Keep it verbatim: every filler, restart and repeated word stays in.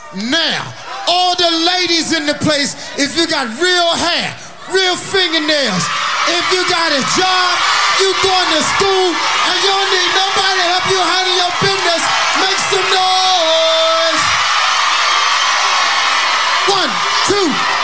Now, all the ladies in the place, if you got real hair, real fingernails, if you got a job, you going to school, and you don't need nobody to help you handle your business, make some noise. One, two.